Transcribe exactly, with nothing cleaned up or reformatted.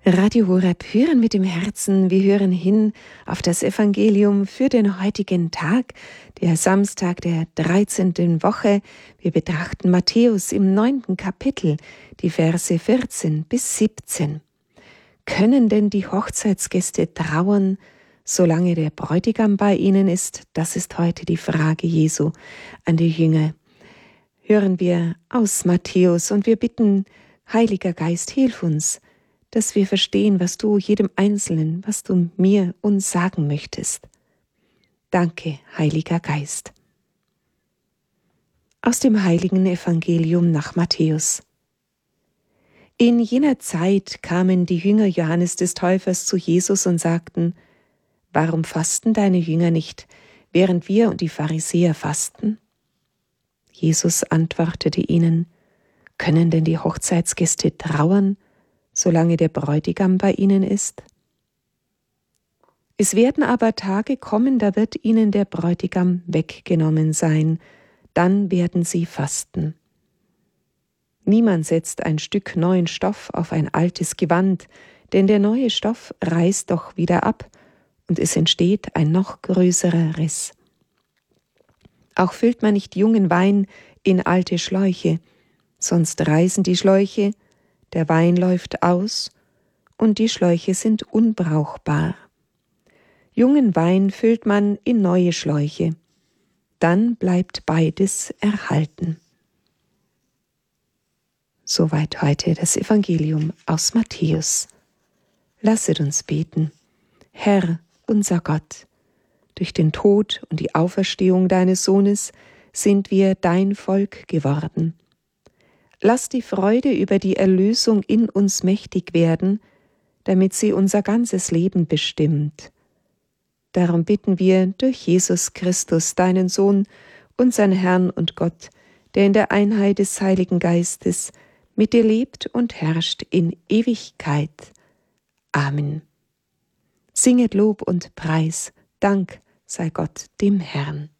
Radio Horeb hören mit dem Herzen. Wir hören hin auf das Evangelium für den heutigen Tag, der Samstag der dreizehnten Woche. Wir betrachten Matthäus im neunten Kapitel, die Verse vierzehn bis siebzehn. Können denn die Hochzeitsgäste trauern, solange der Bräutigam bei ihnen ist? Das ist heute die Frage Jesu an die Jünger. Hören wir aus Matthäus und wir bitten, Heiliger Geist, hilf uns, dass wir verstehen, was du jedem Einzelnen, was du mir, uns sagen möchtest. Danke, Heiliger Geist. Aus dem heiligen Evangelium nach Matthäus. In jener Zeit kamen die Jünger Johannes des Täufers zu Jesus und sagten: Warum fasten deine Jünger nicht, während wir und die Pharisäer fasten? Jesus antwortete ihnen: Können denn die Hochzeitsgäste trauern, solange der Bräutigam bei ihnen ist? Es werden aber Tage kommen, da wird ihnen der Bräutigam weggenommen sein, dann werden sie fasten. Niemand setzt ein Stück neuen Stoff auf ein altes Gewand, denn der neue Stoff reißt doch wieder ab, und es entsteht ein noch größerer Riss. Auch füllt man nicht jungen Wein in alte Schläuche, sonst reißen die Schläuche, der Wein läuft aus und die Schläuche sind unbrauchbar. Jungen Wein füllt man in neue Schläuche, dann bleibt beides erhalten. Soweit heute das Evangelium aus Matthäus. Lasset uns beten. Herr, unser Gott, durch den Tod und die Auferstehung deines Sohnes sind wir dein Volk geworden. Lass die Freude über die Erlösung in uns mächtig werden, damit sie unser ganzes Leben bestimmt. Darum bitten wir durch Jesus Christus, deinen Sohn, unseren Herrn und Gott, der in der Einheit des Heiligen Geistes mit dir lebt und herrscht in Ewigkeit. Amen. Singet Lob und Preis, Dank sei Gott dem Herrn.